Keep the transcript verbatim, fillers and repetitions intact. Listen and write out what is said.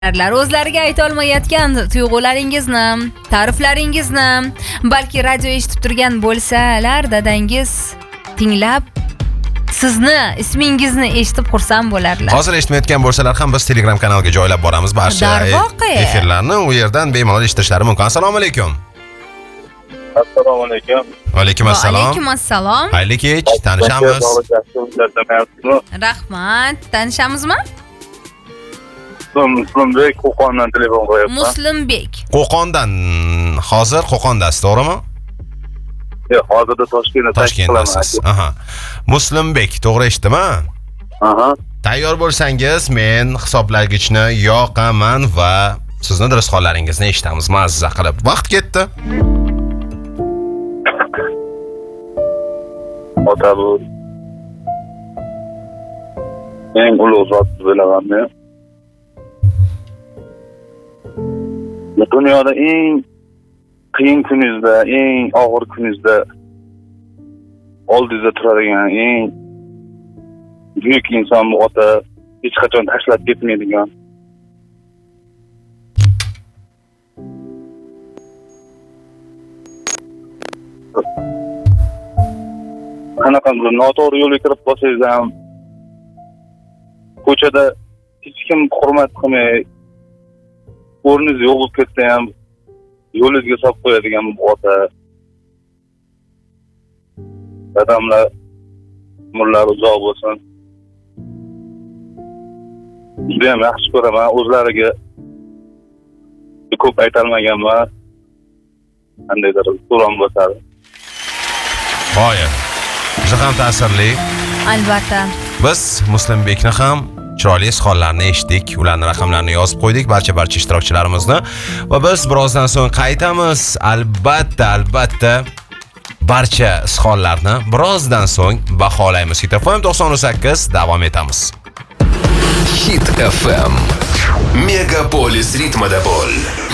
O'zlariga ayta olmayotgan tuyg'ularingizni, ta'riflaringizni, balki radio eshitib turgan bo'lsalar, dadangiz tinglab sizni ismingizni eshitib xursand bo'larlar. Hozir eshitmayotgan bo'lsalar ham biz Telegram kanaliga joylab boramiz barcha efirlarni, u yerdan bemalol eshitishlari mumkin. Assalomu alaykum. Assalomu alaykum. Va alaykum assalom. Alaykum assalom. Xayrli kech, tanishamiz. Rahmat, tanishamizmi? Muslimbek Qo'qondan telefon qilyapman. Muslimbek. Qo'qondan, hozir Qo'qondasiz, to'g'rimi? Yo'q, hozirda Toshkentda Toshkentdasiz. Aha. Muslimbek, to'g'ri eshitdimmi? Aha. Tayyor bo'lsangiz, men hisoblagichni yoqaman va sizni dirishxonlaringizni eshitamiz mazza qilib. Vaqt ketdi. Ota bu eng ulug' zot bilaman. Dunyoda eng qiyin kuningizda, eng og'ir kuningizda oldingizda turadigan eng buyuk inson bu ota, hech qachon tashlab ketmaydigan. Qanaqandir noto'g'ri yo'lga kirib qolsangiz ham, ko'chada hech kim hurmat qilmay, o'rningiz yo'q bo'lib ketsa ham yo'lingizga solib qo'yadigan bu ota. Dadamlar umrlari uzoq bo'lsin. Juda ham yaxshi ko'raman, o'zlariga ko'p aytolmaganman. Qandaydir so'ram bo'ladi. G'oyat. Juda ham ta'sirli. Albatta. Biz Muslimbekni ham chiroyli isxonlarni eshitdik, ularning raqamlarini yozib qo'ydik, barcha barcha ishtirokchilarimizni va biz birozdan so'ng qaytamiz. Albatta, albatta barcha isxonlarni birozdan so'ng baholaymiz. Hit F M to'qson sakkiz davom etamiz. Hit F M. Megapolis ritmida bo'l.